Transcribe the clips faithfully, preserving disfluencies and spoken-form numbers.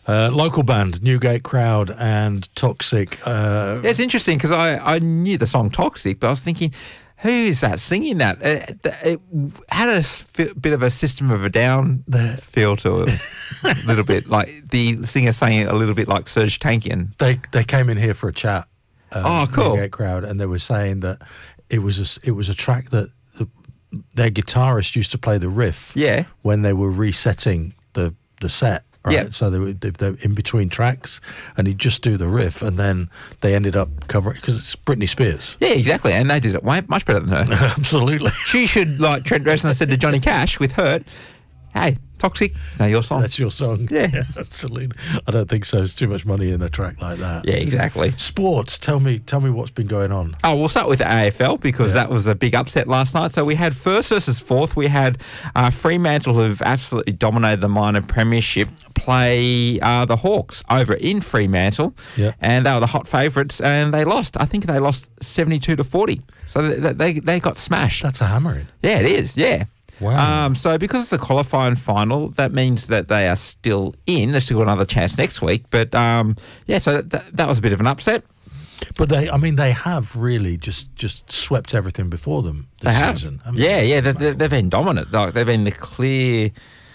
Uh, local band, Newgate Crowd and Toxic. Uh, Yeah, it's interesting because I, I knew the song Toxic, but I was thinking, who is that singing that? It, it had a s- bit of a System of a Down The- feel to it, a little bit. Like the singer sang it a little bit like Serge Tankian. They they came in here for a chat. Uh, Oh, cool. Newgate Crowd, and they were saying that it was a, s- it was a track that the, their guitarist used to play the riff. Yeah. When they were resetting the the set. Right? Yeah. So they were, they, they were in between tracks, and he'd just do the riff, and then they ended up covering because it's Britney Spears. Yeah, exactly. And they did it way much better than her. Absolutely. She should, like Trent Reznor said to Johnny Cash with Hurt, hey, Toxic, it's now your song. That's your song. Yeah. Absolutely. I don't think so. There's too much money in a track like that. Yeah, exactly. Sports. Tell me, tell me what's been going on. Oh, we'll start with the A F L because Yeah. that was a big upset last night. So we had first versus fourth. We had uh, Fremantle, who've absolutely dominated the minor premiership, play uh, the Hawks over in Fremantle. Yeah. And they were the hot favourites and they lost. I think they lost seventy-two to forty. So they, they, they got smashed. That's a hammering. Yeah, it is. Yeah. Wow. Um, so because it's a qualifying final, that means that they are still in. They've still got another chance next week. But um, yeah, so that, that was a bit of an upset. But they, I mean, they have really just, just swept everything before them this They have. season. haven't Yeah, they? yeah. They, they, they've been dominant. Like they've been the clear.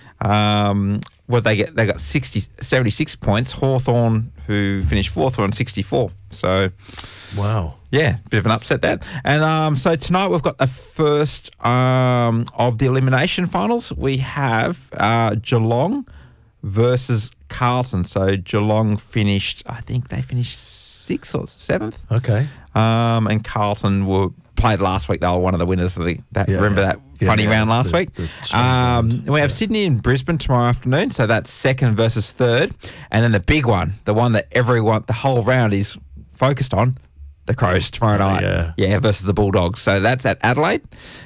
Um, what they get? They got sixty, seventy-six points. Hawthorn, who finished fourth, were on sixty-four. So Wow. yeah, bit of an upset that. And um, so tonight we've got the first um, of the elimination finals. We have uh, Geelong versus Carlton. So Geelong finished, I think they finished sixth or seventh. Okay. Um, and Carlton were played last week. They were one of the winners of the. That, Yeah, remember yeah. that Yeah, funny yeah, round last the- week. the strange Um, round. we have Yeah. Sydney and Brisbane tomorrow afternoon. So that's second versus third, and then the big one, the one that everyone, the whole round is focused on. The Crows tomorrow Oh, night, yeah. yeah, versus the Bulldogs. So that's at Adelaide.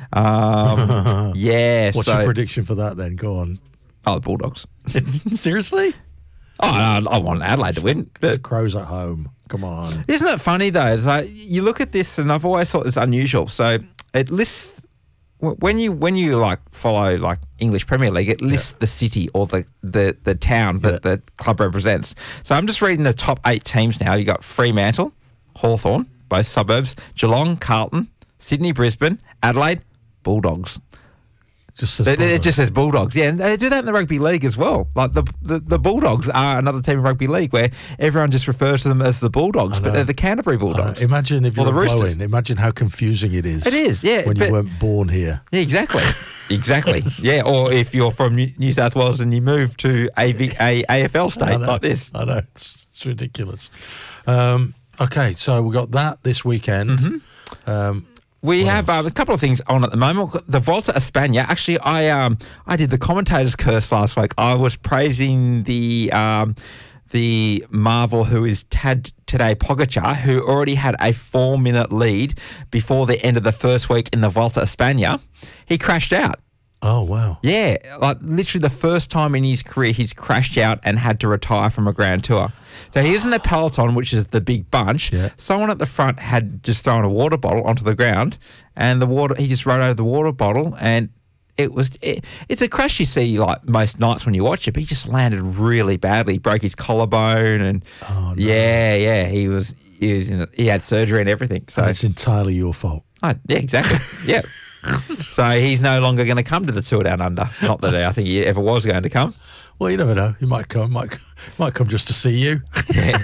Um, yeah. What's so, your prediction for that then? Go on. Oh, the Bulldogs. Seriously? Oh, no, I want Adelaide to win. The But Crows at home. Come on. isn't it funny though? It's like you look at this, and I've always thought it's unusual. So it lists wh- when you when you like follow like English Premier League, it lists the city or the the, the town that Yeah. the club represents. So I'm just reading the top eight teams now. You got Fremantle, Hawthorn, both suburbs, Geelong, Carlton, Sydney, Brisbane, Adelaide, Bulldogs. Just says They, they- it Bulldogs. just says Bulldogs, yeah, and they do that in the rugby league as well. Like the, the the Bulldogs are another team in rugby league where everyone just refers to them as the Bulldogs, I but know. they're the Canterbury I know. Bulldogs. Imagine if Or you're the Roosters. blowing. Imagine how confusing it is. It is, yeah, When but- you weren't born here. Yeah, exactly, exactly. Yeah, or if you're from New New South Wales and you move to a, v, a AFL I state know. like this. I know. It's, it's ridiculous. Um, okay, so we got that this weekend. Mm-hmm. Um, We What have else? um, a couple of things on at the moment. The Volta a España. Actually, I um I did the commentator's curse last week. I was praising the um the Marvel who is Tad Tadej Pogacar, who already had a four minute lead before the end of the first week in the Volta a España. He crashed out. oh, wow. Yeah, like literally the first time in his career he's crashed out and had to retire from a Grand Tour. So he was in the peloton, which is the big bunch. Yeah. Someone at the front had just thrown a water bottle onto the ground, and the water he just rode over the water bottle, and it was it, it's a crash you see like most nights when you watch it. But he just landed really badly, he broke his collarbone, and Oh, no. yeah, yeah, he was he was in a, he had surgery and everything. So And it's entirely your fault. Oh, yeah, exactly. Yeah. So he's no longer going to come to the Tour Down Under. Not that I think he ever was going to come. Well, you never know. He might come. Might might come just to see you. Yeah.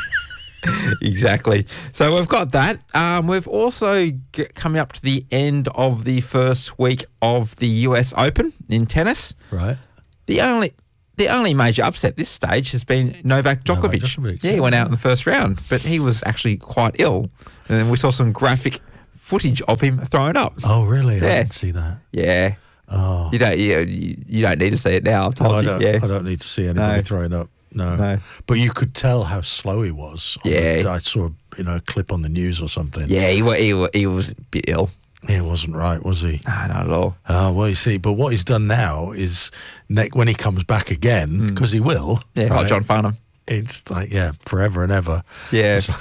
Exactly. So we've got that. Um, we've also get, coming up to the end of the first week of the U S Open in tennis. Right. The only the only major upset this stage has been Novak Djokovic. Djokovic, Yeah, he yeah. went out in the first round, but he was actually quite ill. And then we saw some graphic footage of him throwing up. Oh, really? I Yeah. didn't see that. Yeah. Oh. You don't you, you don't need to see it now. I've told No, I you. don't, yeah. I don't need to see anybody No. throwing up. No. No. But you could tell how slow he was. on Yeah. the- I saw you know, a clip on the news or something. Yeah, he, wa- he, wa- he was a bit ill. He wasn't right, was he? No, not at all. Oh, well, you see, but what he's done now is ne- when he comes back again, because he will. Hmm. Yeah, like right, John Farnham. It's like, yeah, forever and ever. Yeah. It's like,